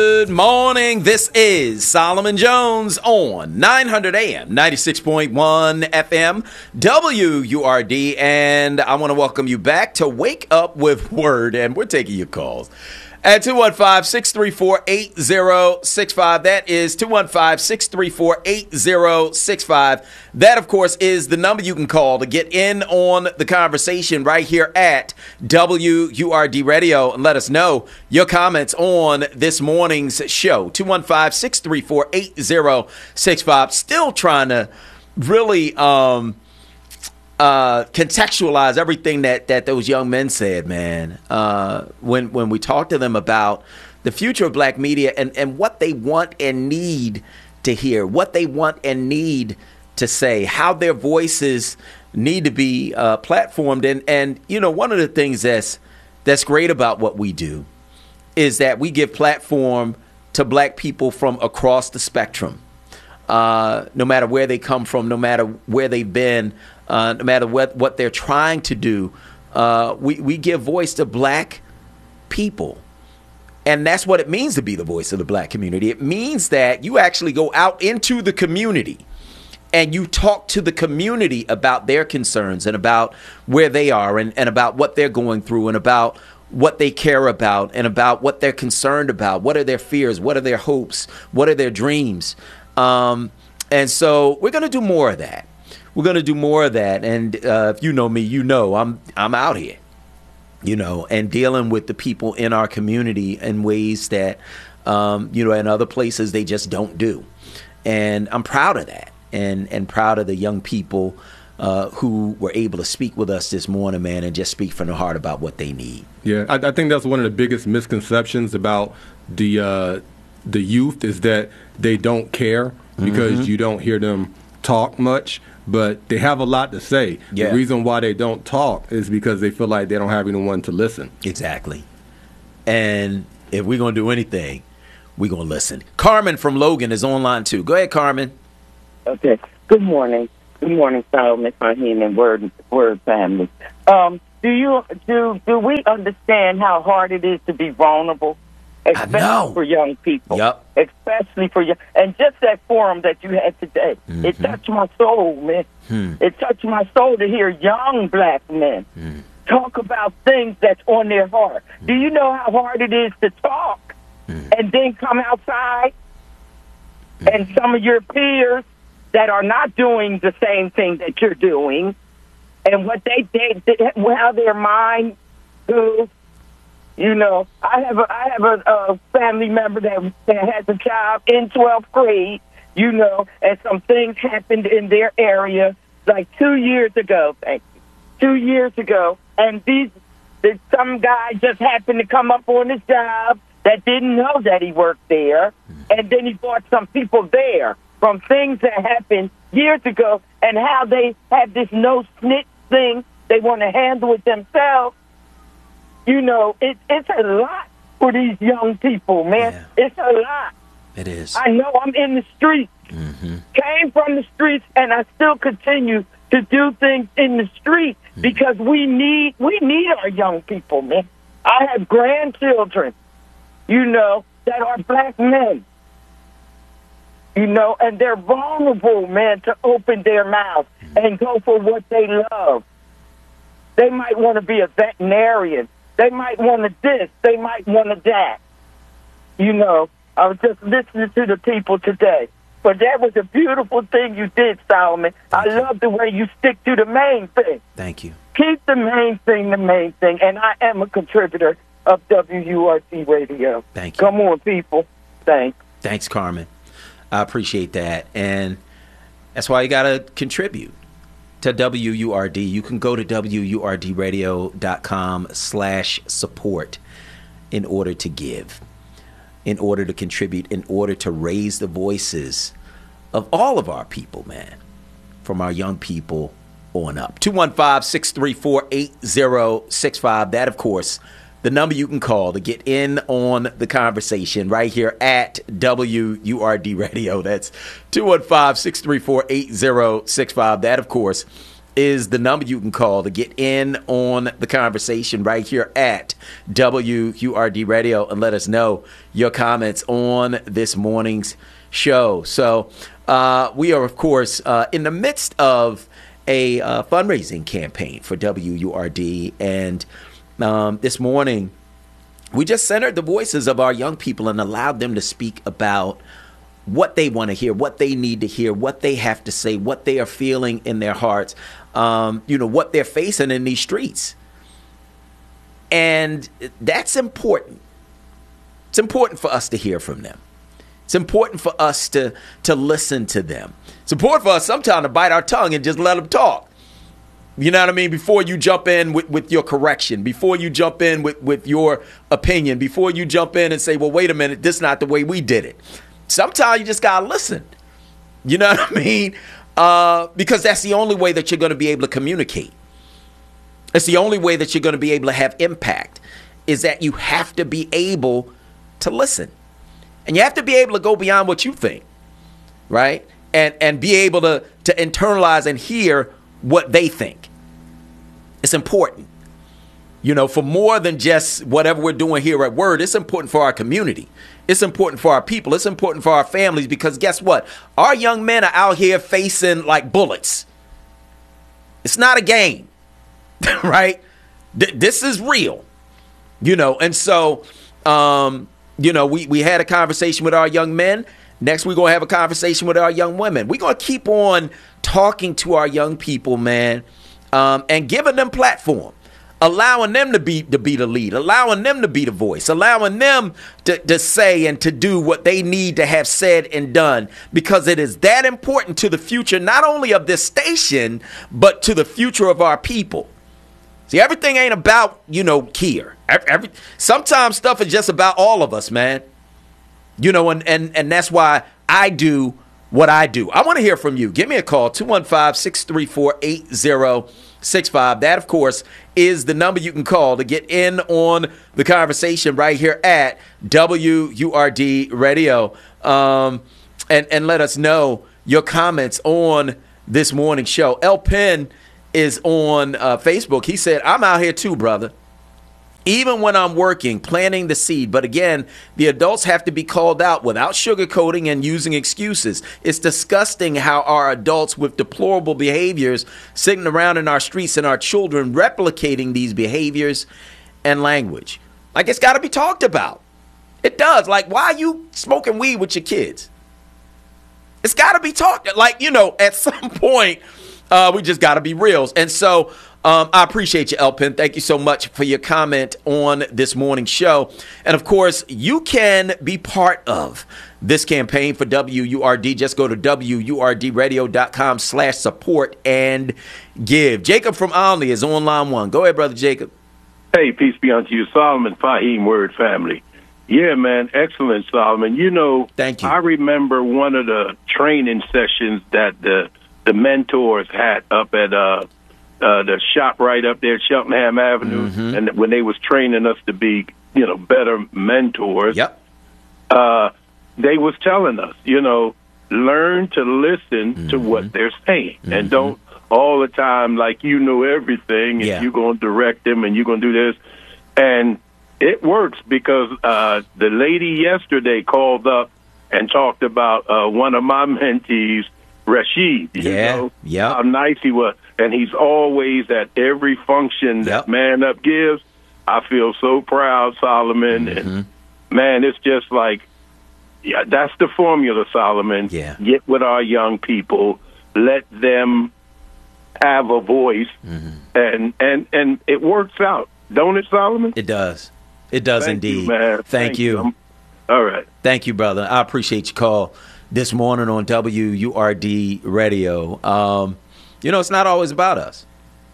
Good morning. This is Solomon Jones on 900 AM, 96.1 FM, WURD, and I want to welcome you back to Wake Up with Word, and we're taking your calls at 215-634-8065. That is 215-634-8065. That, of course, is the number you can call to get in on the conversation right here at WURD Radio and let us know your comments on this morning's show. 215-634-8065. Still trying to really contextualize everything that those young men said, man. When we talk to them about the future of black media and what they want and need to hear, what they want and need to say, how their voices need to be platformed. And you know, one of the things that's great about what we do is that we give platform to black people from across the spectrum. No matter where they come from, no matter where they've been, no matter what they're trying to do, we give voice to black people. And that's what it means to be the voice of the black community. It means that you actually go out into the community and you talk to the community about their concerns and about where they are and about what they're going through and about what they care about and about what they're concerned about. What are their fears? What are their hopes? What are their dreams? And so we're going to do more of that. We're going to do more of that. And if you know me, you know I'm out here, you know, and dealing with the people in our community in ways that, you know, in other places they just don't do. And I'm proud of that and proud of the young people who were able to speak with us this morning, man, and just speak from the heart about what they need. Yeah, I think that's one of the biggest misconceptions about the youth is that they don't care because you don't hear them talk much, but they have a lot to say. Yeah. The reason why they don't talk is because they feel like they don't have anyone to listen. Exactly. And if we're going to do anything, we're going to listen. Carmen from Logan is online too. Go ahead, Carmen. Okay. Good morning. Good morning, Solomon, Fahim, and Word family. Do we understand how hard it is to be vulnerable? Especially for young people. Yep. Especially for young. And just that forum that you had today, it touched my soul, man. It touched my soul to hear young black men talk about things that's on their heart. Do you know how hard it is to talk and then come outside and some of your peers that are not doing the same thing that you're doing and what they did, how their mind goes? You know, I have a family member that has a child in 12th grade, you know, and some things happened in their area like 2 years ago, 2 years ago, and some guy just happened to come up on his job that didn't know that he worked there, and then he brought some people there from things that happened years ago and how they have this no-snitch thing. They want to handle it themselves. You know, it's a lot for these young people, man. Yeah. It's a lot. It is. I know I'm in the streets, came from the streets, and I still continue to do things in the street because we need our young people, man. I have grandchildren, you know, that are black men, you know, and they're vulnerable, man, to open their mouth and go for what they love. They might want to be a veterinarian. They might want to this. They might want to that. You know, I was just listening to the people today. But that was a beautiful thing you did, Solomon. I love the way you stick to the main thing. Thank you. Keep the main thing. And I am a contributor of WURD Radio. Thank you. Come on, people. Thanks. Thanks, Carmen. I appreciate that. And that's why you got to contribute to WURD. You can go to WURDradio.com/support in order to give, in order to contribute, in order to raise the voices of all of our people, man, from our young people on up. 215-634-8065. That, of course, the number you can call to get in on the conversation right here at WURD Radio. That's 215-634-8065. That, of course, is the number you can call to get in on the conversation right here at WURD Radio and let us know your comments on this morning's show. So we are, of course, in the midst of a fundraising campaign for WURD. And this morning, we just centered the voices of our young people and allowed them to speak about what they want to hear, what they need to hear, what they have to say, what they are feeling in their hearts, what they're facing in these streets. And that's important. It's important for us to hear from them. It's important for us to listen to them. It's important for us sometimes to bite our tongue and just let them talk. You know what I mean? Before you jump in with your correction, before you jump in with your opinion, before you jump in and say, well, wait a minute, this is not the way we did it. Sometimes you just got to listen. You know what I mean? Because that's the only way that you're going to be able to communicate. It's the only way that you're going to be able to have impact, is that you have to be able to listen. And you have to be able to go beyond what you think, right? And be able to internalize and hear what they think. It's important. For more than just whatever we're doing here at Word, it's important for our community. It's important for our people. It's important for our families, because guess what? Our young men are out here facing like bullets. It's not a game, right? This is real, and so, we had a conversation with our young men. Next, we're going to have a conversation with our young women. We're going to keep on talking to our young people, man, and giving them platform. Allowing them to be the lead, allowing them to be the voice, allowing them to say and to do what they need to have said and done, because it is that important to the future, not only of this station, but to the future of our people. See, everything ain't about, here. Sometimes stuff is just about all of us, man. And that's why I do what I do. I want to hear from you. Give me a call, 215-634-8065. That, of course, is the number you can call to get in on the conversation right here at WURD Radio. And let us know your comments on this morning's show. El Penn is on Facebook. He said, I'm out here too, brother. Even when I'm working, planting the seed. But again, the adults have to be called out without sugarcoating and using excuses. It's disgusting how our adults with deplorable behaviors sitting around in our streets and our children replicating these behaviors and language. Like, it's got to be talked about. It does. Like, why are you smoking weed with your kids? It's got to be talked. Like, at some point, we just got to be real. And so, I appreciate you, El Penn. Thank you so much for your comment on this morning's show. And, of course, you can be part of this campaign for WURD. Just go to WURDradio.com/support and give. Jacob from Olney is on line one. Go ahead, Brother Jacob. Hey, peace be unto you, Solomon Fahim Word family. Yeah, man, excellent, Solomon. Thank you. I remember one of the training sessions that the mentors had up at the shop right up there, Cheltenham Avenue, and when they was training us to be, better mentors. Yep. They was telling us, learn to listen to what they're saying, and don't all the time like everything, and you're going to direct them, and you're going to do this, and it works because the lady yesterday called up and talked about one of my mentees, Rashid. How nice he was. And he's always at every function that Man Up gives. I feel so proud, Solomon. And, man, it's just like, that's the formula, Solomon. Yeah. Get with our young people. Let them have a voice. And it works out. Don't it, Solomon? It does. It does indeed. You, man. Thank you. All right. Thank you, brother. I appreciate your call this morning on WURD Radio. It's not always about us.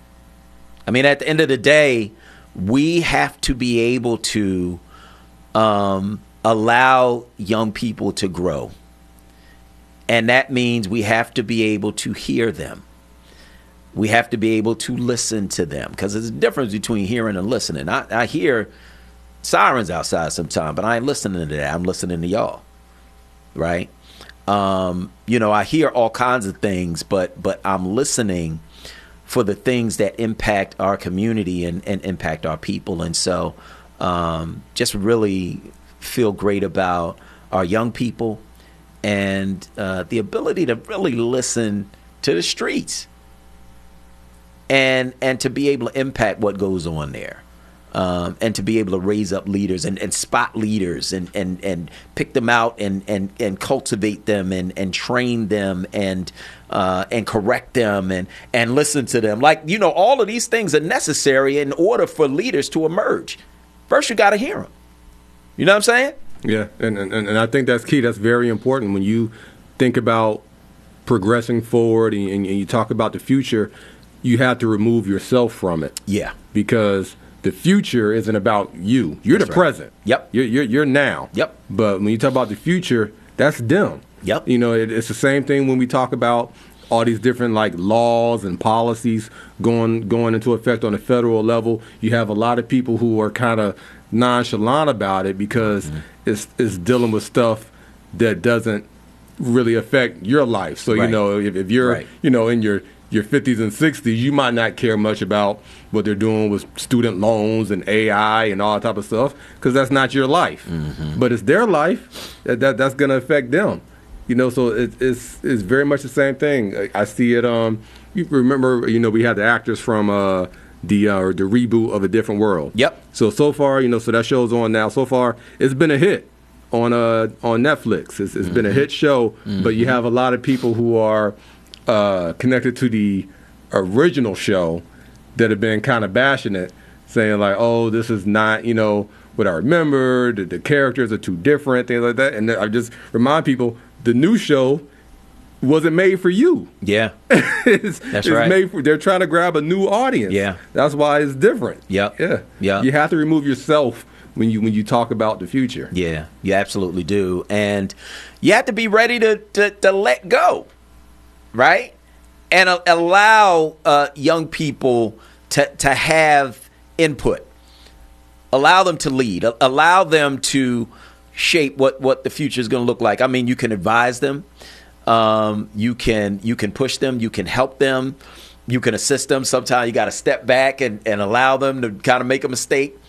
I mean, at the end of the day, we have to be able to allow young people to grow. And that means we have to be able to hear them. We have to be able to listen to them, because there's a difference between hearing and listening. I hear sirens outside sometimes, but I ain't listening to that. I'm listening to y'all, right? I hear all kinds of things, but I'm listening for the things that impact our community and impact our people. And so just really feel great about our young people and the ability to really listen to the streets and to be able to impact what goes on there. And to be able to raise up leaders and spot leaders and pick them out and cultivate them and train them and correct them and listen to them. Like, you know, all of these things are necessary in order for leaders to emerge. First, you got to hear them. You know what I'm saying? Yeah, and I think that's key. That's very important when you think about progressing forward and you talk about the future. You have to remove yourself from it. Yeah, because the future isn't about you. You're the present. Yep. You're now. Yep. But when you talk about the future, that's them. Yep. You know, it's the same thing when we talk about all these different like laws and policies going into effect on the federal level. You have a lot of people who are kind of nonchalant about it because it's dealing with stuff that doesn't really affect your life. So, you know, if you're, you know, in your 50s and 60s, you might not care much about what they're doing with student loans and AI and all that type of stuff because that's not your life. But it's their life that's going to affect them. You know, so it's very much the same thing. I see it. You remember, you know, we had the actors from the reboot of A Different World. Yep. So far, you know, so that show's on now. So far, it's been a hit on Netflix. It's been a hit show, but you have a lot of people who are connected to the original show that have been kind of bashing it, saying like, oh, this is not, you know, what I remember, the characters are too different, things like that. And I just remind people, the new show wasn't made for you. Yeah. It's right. Made for, they're trying to grab a new audience. Yeah. That's why it's different. Yep. Yeah. Yeah. You have to remove yourself when you talk about the future. Yeah, you absolutely do. And you have to be ready to let go, right? And allow young people to have input. Allow them to lead. Allow them to shape what the future is going to look like. I mean, you can advise them. You can push them. You can help them. You can assist them. Sometimes you got to step back and allow them to kind of make a mistake.